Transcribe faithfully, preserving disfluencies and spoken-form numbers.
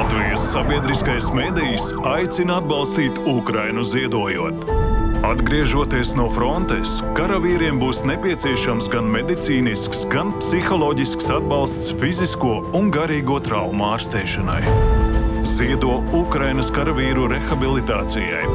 Latvijas sabiedriskais medijs aicina atbalstīt Ukrainu ziedojot. Atgriežoties no frontes, karavīriem būs nepieciešams gan medicīnisks, gan psiholoģisks atbalsts fizisko un garīgo traumu ārstēšanai. Ziedo Ukrainas karavīru rehabilitācijai.